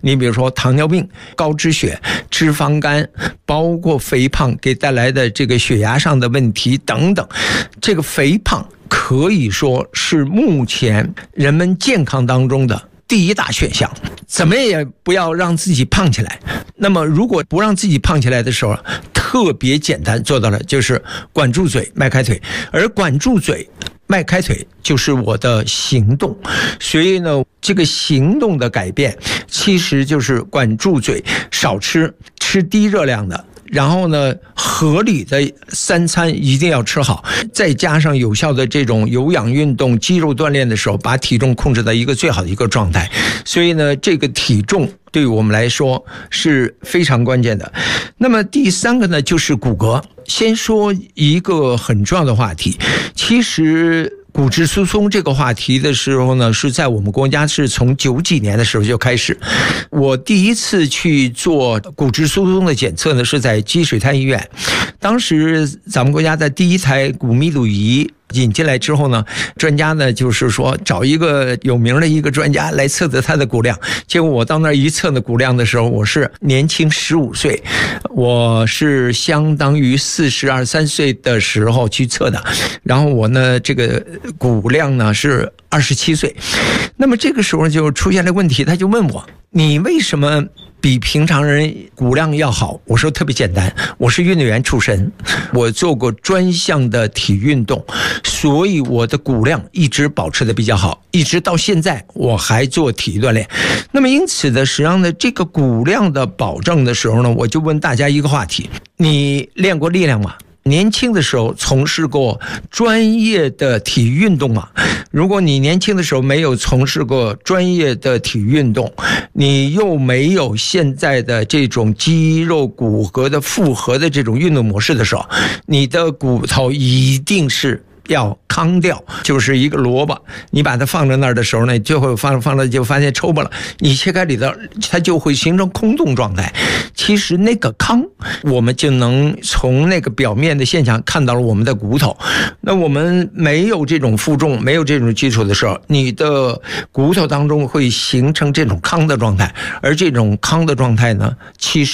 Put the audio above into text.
你比如说糖尿病、高脂血、脂肪肝，包括肥胖给带来的这个血压上的问题等等。这个肥胖可以说是目前人们健康当中的第一大选项，怎么也不要让自己胖起来。那么如果不让自己胖起来的时候，特别简单做到了，就是管住嘴迈开腿。而管住嘴迈开腿就是我的行动，所以呢，这个行动的改变其实就是管住嘴，少吃低热量的，然后呢，合理的3餐一定要吃好，再加上有效的这种有氧运动、肌肉锻炼的时候，把体重控制在一个最好的一个状态。所以呢，这个体重对于我们来说是非常关键的。那么第3个呢，就是骨骼。先说一个很重要的话题，其实骨质疏松这个话题的时候呢，是在我们国家是从90几年的时候就开始。我第一次去做骨质疏松的检测呢，是在积水潭医院。当时咱们国家的第一台骨密度仪引进来之后呢，专家呢就是说找一个有名的一个专家来测他的骨量。结果我到那儿一测的骨量的时候，我是年轻15岁，我是相当于42、43岁的时候去测的。然后我呢，这个骨量呢是27岁。那么这个时候就出现了问题，他就问我，你为什么比平常人骨量要好？我说特别简单，我是运动员出身，我做过专项的体运动，所以我的骨量一直保持的比较好，一直到现在我还做体育锻炼。那么因此呢，实际上呢，这个骨量的保证的时候呢，我就问大家一个话题，你练过力量吗？年轻的时候从事过专业的体育运动吗？如果你年轻的时候没有从事过专业的体育运动，你又没有现在的这种肌肉骨骼的复合的这种运动模式的时候，你的骨头一定是要康掉，就是一个萝卜，你把它放在那儿的时候呢，就会放了就发现抽巴了，你切开里头它就会形成空洞状态。其实那个康，我们就能从那个表面的现象看到了我们的骨头。那我们没有这种负重，没有这种基础的时候，你的骨头当中会形成这种康的状态，而这种康的状态呢，其实